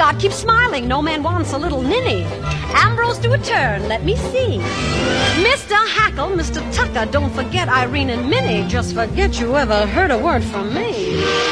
not? Keep smiling. No man wants a little ninny. Ambrose, do a turn. Let me see. Mr. Hackle, Mr. Tucker, don't forget Irene and Minnie. Just forget you ever heard a word from me.